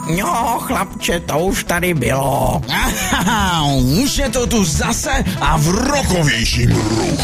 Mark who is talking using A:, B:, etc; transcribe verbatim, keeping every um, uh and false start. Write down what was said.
A: Jo, chlapče, to už tady bylo.
B: Aha, už je to tu zase a v rokovějším ruchu.